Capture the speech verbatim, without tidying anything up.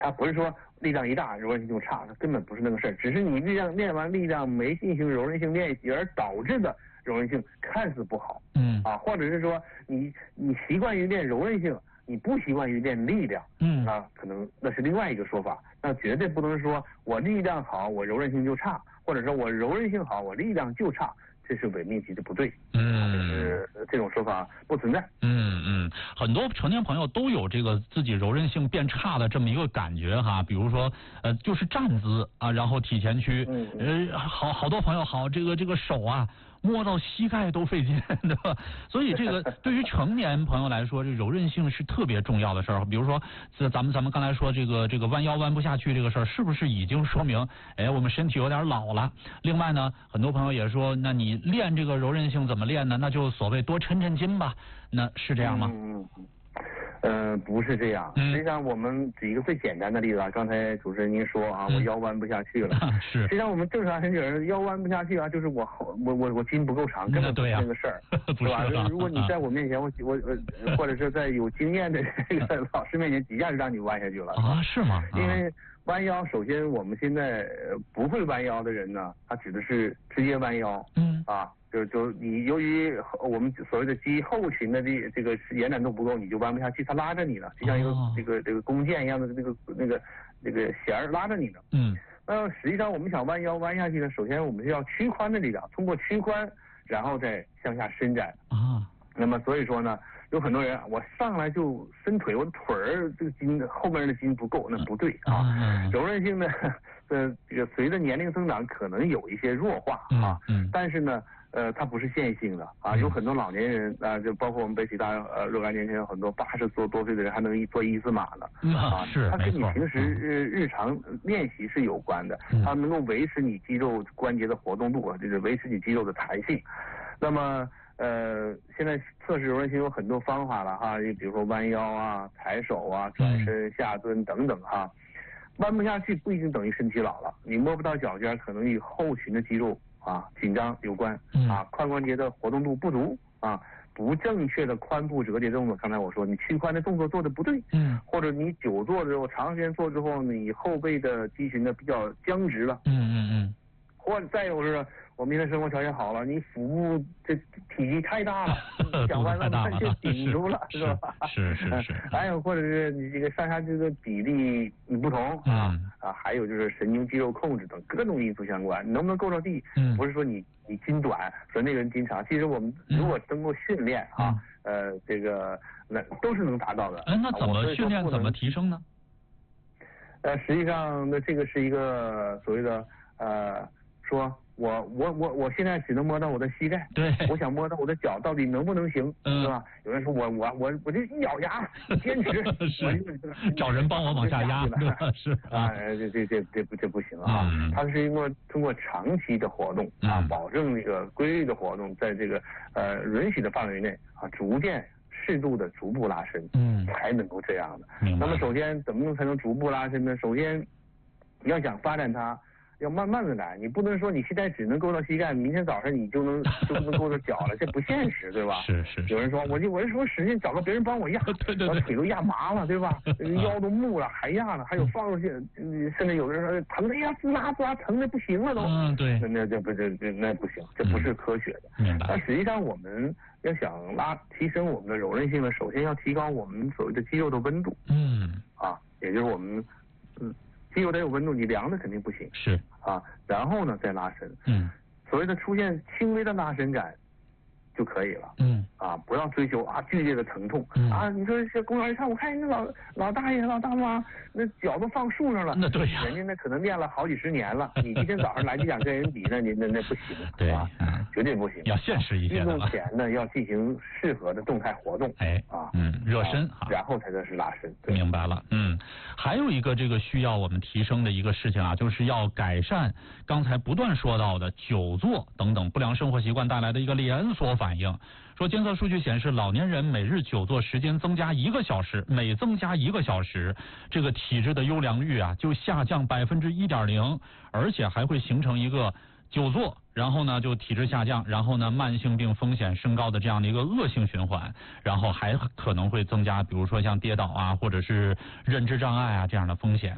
它不是说力量一大柔韧性就差，它根本不是那个事儿，只是你力量练完力量没进行柔韧性练习而导致的柔韧性看似不好， 嗯啊，或者是说你你习惯于练柔韧性，你不习惯于练力量， 嗯啊，可能那是另外一个说法，那绝对不能说我力量好我柔韧性就差，或者说我柔韧性好我力量就差，这是伪命题的不对， 嗯， 就是这种说法不存在。 嗯嗯，很多成年朋友都有这个自己柔韧性变差的这么一个感觉哈，比如说呃就是站姿啊，然后体前屈， 嗯呃好好多朋友好这个这个手啊摸到膝盖都费劲，对吧？所以这个对于成年朋友来说，这柔韧性是特别重要的事儿。比如说，咱们咱们刚才说这个这个弯腰弯不下去这个事儿，是不是已经说明，哎，我们身体有点老了？另外呢，很多朋友也说，那你练这个柔韧性怎么练呢？那就所谓多抻抻筋吧，那是这样吗？ 嗯嗯嗯。呃，不是这样。实际上，我们举一个最简单的例子啊，刚才主持人您说啊，我腰弯不下去了。 是。 实际上，我们正常人人腰弯不下去啊，就是我我我我筋不够长，根本不是那个事儿， 是吧？ 如果你在我面前，我我我或者是在有经验的这个老师面前，几下就让你弯下去了。 啊，是吗？ 因为弯腰，首先我们现在不会弯腰的人呢，他指的是直接弯腰。嗯。啊。就就你由于我们所谓的肌后群的这这个延展度不够，你就弯不下去，它拉着你了，就像一个这个这个弓箭一样的那个那个那个弦儿拉着你呢。嗯。那实际上我们想弯腰弯下去呢，首先我们是要屈髋的力量，通过屈髋，然后再向下伸展。啊。那么所以说呢，有很多人我上来就伸腿，我的腿儿这个筋后面的筋不够，那不对啊。嗯。柔韧性呢，呃，这个随着年龄增长可能有一些弱化啊。嗯。但是呢。呃，它不是线性的啊，有很多老年人啊，就包括我们北体大呃若干年前有很多八十多多岁的人还能做一字马呢，啊， 是， 它跟你平时日日常练习是有关的，它能够维持你肌肉关节的活动度，就是维持你肌肉的弹性。那么呃，现在测试柔韧性有很多方法了哈，你比如说弯腰啊、抬手啊、转身、下蹲等等哈。弯不下去不一定等于身体老了，你摸不到脚尖，可能与后群的肌肉啊紧张有关，啊髋关节的活动度不足啊，不正确的髋部折叠动作，刚才我说你屈髋的动作做的不对，嗯，或者你久坐之后长时间坐之后，你后背的肌群呢比较僵直了，嗯嗯嗯，或者再有是我们现在生活条件好了，你腹部这体积太大了，想弯弯就顶住了，是吧？ 是是是。 还有或者是你这个上下肢的比例不同啊啊，还有就是神经肌肉控制等各种因素相关，你能不能够着地？嗯，不是说你你筋短，说那个人筋长，其实我们如果经过训练啊，呃，这个那都是能达到的。 哎，那怎么训练？怎么提升呢？ 呃，实际上那这个是一个所谓的呃说。我我我我现在只能摸到我的膝盖， 对， 我想摸到我的脚到底能不能行，嗯、是吧？有人说我我我我这一咬牙坚持， 是找人帮我往下压，是啊，这这这这不这不行啊！嗯、它是通过通过长期的活动啊，嗯、保证这个规律的活动，在这个呃允许的范围内啊，逐渐适度的逐步拉伸，嗯，才能够这样的。那么首先怎么能才能逐步拉伸呢？首先你要想发展它。要慢慢的来，你不能说你现在只能够到膝盖，明天早上你就能就能够到脚了，这不现实，对吧？ 是是。 有人说，我就我是说使劲找个别人帮我压， 对对对， 腿都压麻了，对吧？腰都木了，还压了，还有放出去，甚至有的人说疼的呀，滋啦滋啦，疼的不行了都。 嗯，对。 那这不这这那不行，这不是科学的。 明白。 但实际上我们要想拉提升我们的柔韧性呢，首先要提高我们所谓的肌肉的温度。嗯。啊，也就是我们嗯。肌肉得有温度，你凉的肯定不行。 是啊，然后呢再拉伸。 嗯， 所谓的出现轻微的拉伸感就可以了。嗯，啊，不要追求啊剧烈的疼痛。嗯、啊，你说这公园一看，我看那老老大爷老大妈那脚都放树上了。 那对呀、啊， 人家那可能练了好几十年了，你今天早上来就想跟人比，那你那那不行。 对啊，嗯，绝对不行。 要现实一些的。 运动前呢要进行适合的动态活动。 哎啊，嗯，热身啊，然后才算是拉伸。 明白了，嗯。还有一个这个需要我们提升的一个事情啊，就是要改善刚才不断说到的久坐等等不良生活习惯带来的一个连锁反应。说监测数据显示，老年人每日久坐时间增加一个小时，每增加一个小时，这个体质的优良率啊就下降百分之一点零，而且还会形成一个久坐，然后呢就体质下降，然后呢慢性病风险升高的这样的一个恶性循环，然后还可能会增加比如说像跌倒啊或者是认知障碍啊这样的风险。